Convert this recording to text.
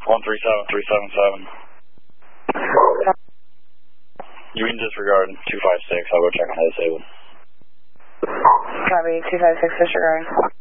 137377. You can disregard 256. I'll go check on the disabled. Copy, 256 disregard.